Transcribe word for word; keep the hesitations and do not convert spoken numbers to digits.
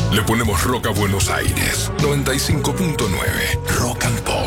Le ponemos rock a Buenos Aires. noventa y cinco punto nueve. Rock and Pop.